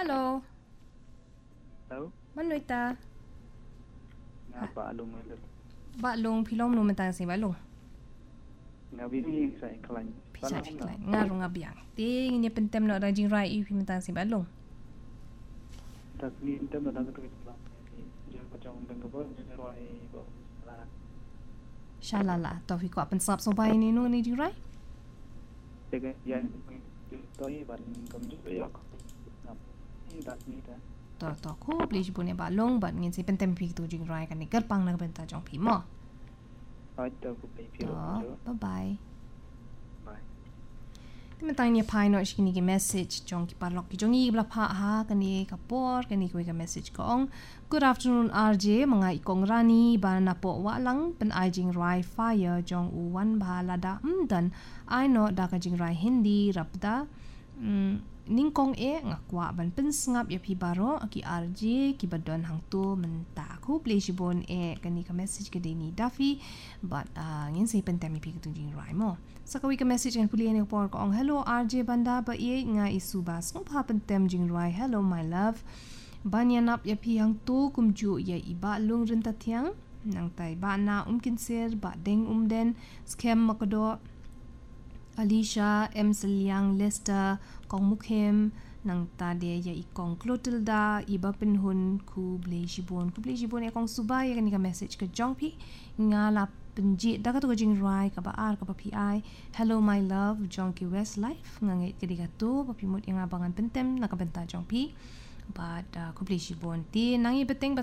Hello. Hello. Manuita. Nga Balong ulit. Balong pilom no mentang si balong. Nga bini sa iklan. Pisa iklan. Ngaru nga biang. Ting niya pentem no rajing rai i mentang si balong. Tak ni tem na dagat iklan. Dia macam bengkok jerawai bo. Shalala. Tofi ko apen sap so bai ni no ni jing rai. Tega yan toi ban kom ju yo. Ni tak ni ta. To ko beli jibune balong bat ngin si pentem pi tu jing rai kan ni gerpang na benta jong pi mo. Ai ta ko pe pi ro. Bye bye. Bye. Ti mentang ni pai no shini ki message jong ki parlok ki jong i bla pha ha kan ni kapor kan ni ko ka message ko ong. Good afternoon RJ mga ikong rani ba na po wa lang pen ai jing rai fire jong u wan ba la da dan ai no da ka jing rai hindi rapda ningkong ngakwa ban pensngap ya pi baro ki RJ ki badon hang tu menta ku play shibon kani ka message ke ni Daffy but ngin sei pentem pi tu jing rai mo sakawi ka message kan puli ne por ko ong hello RJ banda ba nga isubas ngop ha pentem jing rai hello my love banyanap ya pi hang tu kumju ya iba lung rin tatyang nang tai ba na kinser ba deng den scam makado Alicia, M. Selyang, Lester, Kong Mukhem, nang tade ya ikong Clotilda, iba penhun ku blay shibon kong subay kan ka message ke jongpi ngala penji daga to jing rai ka ba ar ka pa PI hello my love jongki Westlife ngangit ke digatu papimut yang abangan pentem nakabenta jongpi but ku blay shibon ti nangi beteng